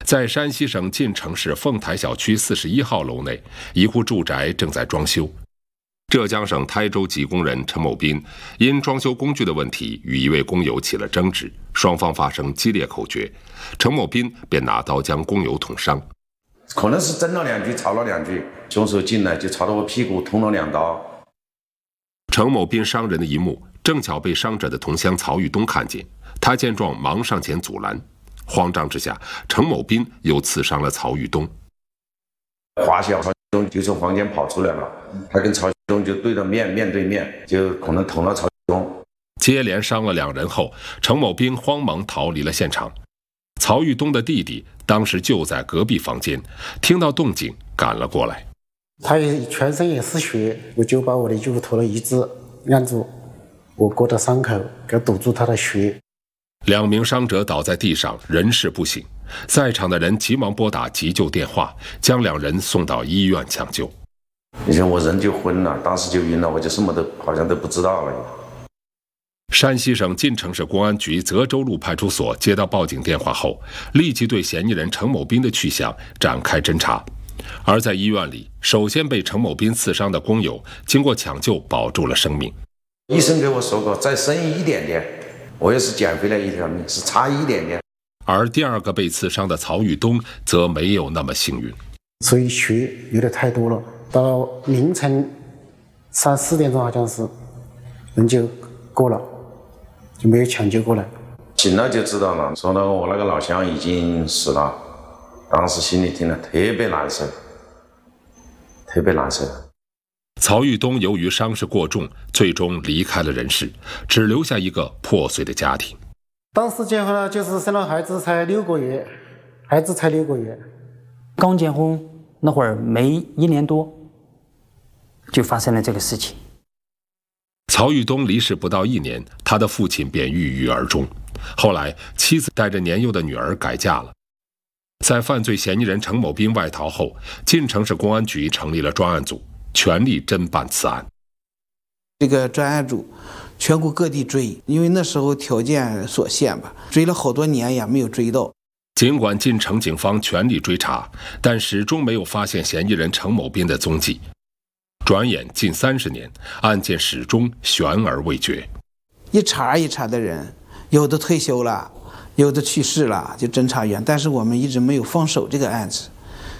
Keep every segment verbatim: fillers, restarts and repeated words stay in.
在山西省晋城市凤台小区四十一号楼内，一户住宅正在装修。浙江省台州籍工人陈某斌因装修工具的问题与一位工友起了争执，双方发生激烈口角，陈某斌便拿刀将工友捅伤。 可能是争了两句，吵了两句，凶手进来就朝着我屁股捅了两刀。 陈某斌伤人的一幕，正巧被伤者的同乡曹玉东看见，他见状忙上前阻拦。慌张之下，陈某斌又刺伤了曹玉东。 华小曹玉东就从房间跑出来了，他跟曹玉东就对着面面对面，就可能捅了曹玉东。 接连伤了两人后，陈某斌慌忙逃离了现场。曹玉东的弟弟当时就在隔壁房间，听到动静赶了过来。 他也全身也是血，我就把我的衣服脱了一只，按住我哥的伤口，给堵住他的血。 两名伤者倒在地上，人事不省。在场的人急忙拨打急救电话，将两人送到医院抢救。 你看我人就昏了，当时就晕了，我就什么都好像都不知道了。 山西省晋城市公安局泽州路派出所接到报警电话后，立即对嫌疑人陈某斌的去向展开侦查。而在医院里，首先被陈某斌刺伤的工友，经过抢救保住了生命。 医生给我说过，再生一点点，我也是捡回来一条命，是差一点点。 而第二个被刺伤的曹玉东则没有那么幸运， 所以血有点太多了。到凌晨三四点钟，好像是人就过了，就没有抢救过来。 醒了就知道了，说到我那个老乡已经死了，当时心里听了特别难受，特别难受。 曹玉东由于伤势过重，最终离开了人世，只留下一个破碎的家庭。 当时结婚了，就是生了孩子才六个月，孩子才六个月， 刚结婚那会儿没一年多，就发生了这个事情。 曹玉东离世不到一年，他的父亲便郁郁而终。后来，妻子带着年幼的女儿改嫁了。在犯罪嫌疑人陈某斌外逃后，晋城市公安局成立了专案组，全力侦办此案。 这个专案组全国各地追，因为那时候条件所限吧，追了好多年也没有追到。 尽管晋城警方全力追查，但始终没有发现嫌疑人陈某斌的踪迹。转眼近三十年，案件始终悬而未决。 一茬一茬的人，有的退休了，有的去世了，就侦查员，但是我们一直没有放手这个案子。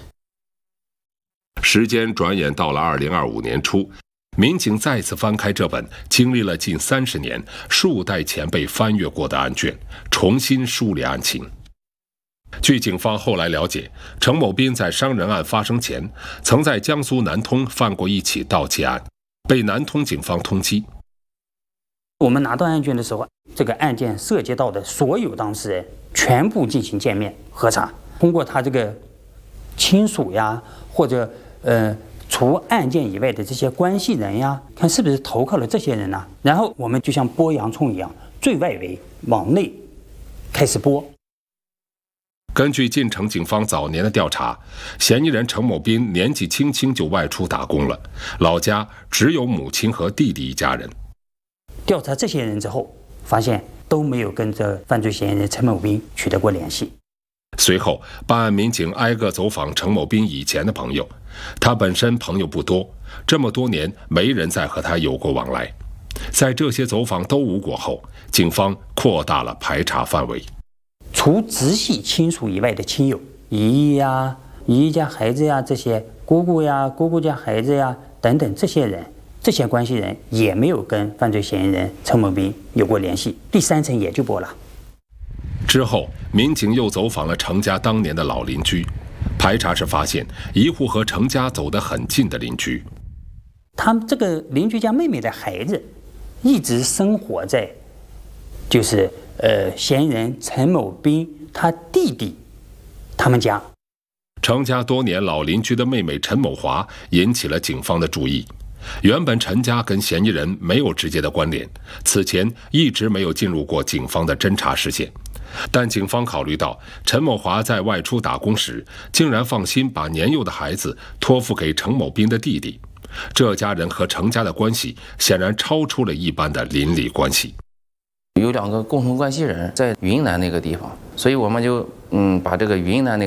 时间转眼到了二零二五年初，民警再次翻开这本经历了近三十年、数代前辈翻阅过的案卷，重新梳理案情。据警方后来了解，陈某斌在伤人案发生前，曾在江苏南通犯过一起盗窃案，被南通警方通缉。 我们拿到案卷的时候，这个案件涉及到的所有当事人全部进行见面核查，通过他这个亲属呀，或者呃除案件以外的这些关系人呀，看是不是投靠了这些人呢、啊？然后我们就像剥洋葱一样，最外围往内开始剥。 根据晋城警方早年的调查，嫌疑人陈某斌年纪轻轻就外出打工了，老家只有母亲和弟弟一家人。 调查这些人之后，发现都没有跟这犯罪嫌疑人陈某斌取得过联系。 随后，办案民警挨个走访陈某斌以前的朋友，他本身朋友不多，这么多年没人再和他有过往来。在这些走访都无果后，警方扩大了排查范围。 除直系亲属以外的亲友，姨姨呀、姨姨家孩子呀，这些姑姑呀、姑姑家孩子呀等等，这些人、这些关系人也没有跟犯罪嫌疑人陈某斌有过联系。第三层也就剥了。 之后，民警又走访了程家当年的老邻居，排查时发现一户和程家走得很近的邻居。 他们这个邻居家妹妹的孩子，一直生活在，就是呃嫌疑人陈某斌他弟弟他们家。 程家多年老邻居的妹妹陈某华引起了警方的注意。原本陈家跟嫌疑人没有直接的关联，此前一直没有进入过警方的侦查视线。但警方考虑到陈某华在外出打工时，竟然放心把年幼的孩子托付给程某斌的弟弟，这家人和程家的关系显然超出了一般的邻里关系。 有两个共同关系人在云南那个地方，所以我们就嗯把这个云南那个